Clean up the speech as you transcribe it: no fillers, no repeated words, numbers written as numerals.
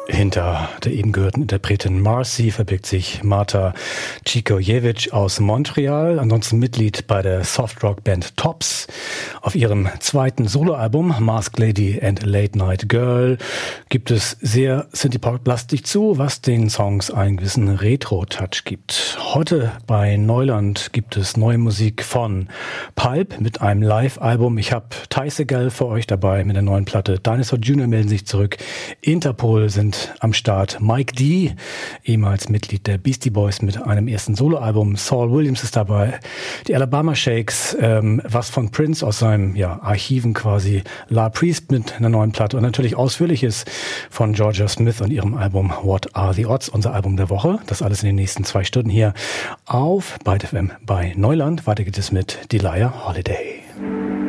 Hinter der eben gehörten Interpretin Marcy verbirgt sich Marta Cikojevic aus Montreal, ansonsten Mitglied bei der Softrock-Band Tops. Auf ihrem zweiten Soloalbum Masked Lady and Late Night Girl gibt es sehr Synthie-Pop-lastig zu, was den Songs einen gewissen Retro-Touch gibt. Heute bei Neuland gibt es neue Musik von Pulp mit einem Live-Album. Ich habe Ty Segall für euch dabei mit der neuen Platte. Dinosaur Jr. melden sich zurück. Interpol sind am Start. Mike D., ehemals Mitglied der Beastie Boys mit einem ersten Soloalbum. Saul Williams ist dabei. Die Alabama Shakes, was von Prince aus seinem Archiven quasi. La Priest mit einer neuen Platte und natürlich Ausführliches von Georgia Smith und ihrem Album What Are the Odds, unser Album der Woche. Das alles in den nächsten 2 Stunden hier auf Byte FM bei Neuland. Weiter geht es mit Delia Holiday.